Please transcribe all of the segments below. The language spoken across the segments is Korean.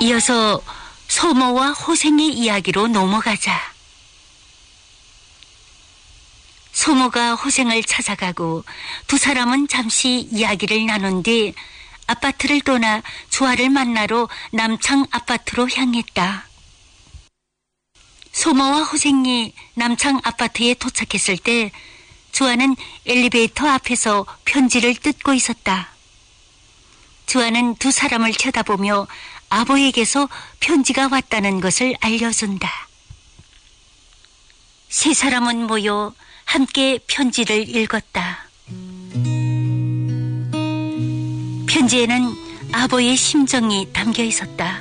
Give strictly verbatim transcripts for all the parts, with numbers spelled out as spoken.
이어서 소모와 호생의 이야기로 넘어가자. 소모가 호생을 찾아가고 두 사람은 잠시 이야기를 나눈 뒤 아파트를 떠나 주아를 만나러 남창 아파트로 향했다. 소모와 호생이 남창 아파트에 도착했을 때 주아는 엘리베이터 앞에서 편지를 뜯고 있었다. 주아는 두 사람을 쳐다보며 아버에게서 편지가 왔다는 것을 알려준다. 세 사람은 모여 함께 편지를 읽었다. 편지에는 아버의 심정이 담겨 있었다.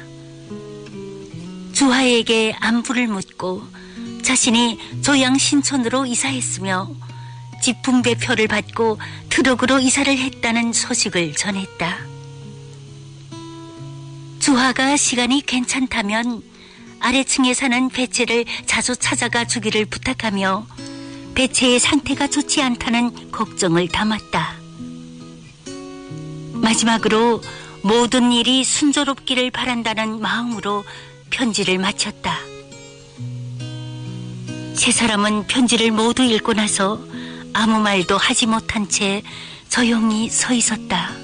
주아에게 안부를 묻고 자신이 조양 신촌으로 이사했으며 집 분배표를 받고 트럭으로 이사를 했다는 소식을 전했다. 주아가 시간이 괜찮다면 아래층에 사는 배채를 자주 찾아가 주기를 부탁하며 배채의 상태가 좋지 않다는 걱정을 담았다. 마지막으로 모든 일이 순조롭기를 바란다는 마음으로 편지를 마쳤다. 세 사람은 편지를 모두 읽고 나서 아무 말도 하지 못한 채 조용히 서 있었다.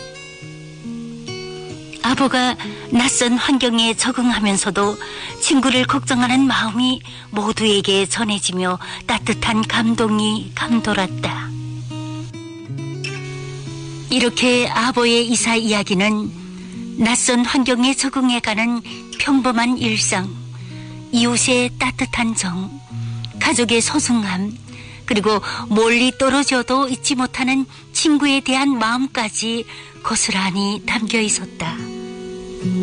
아버가 낯선 환경에 적응하면서도 친구를 걱정하는 마음이 모두에게 전해지며 따뜻한 감동이 감돌았다. 이렇게 아버의 이사 이야기는 낯선 환경에 적응해가는 평범한 일상, 이웃의 따뜻한 정, 가족의 소중함, 그리고 멀리 떨어져도 잊지 못하는 친구에 대한 마음까지 고스란히 담겨 있었다.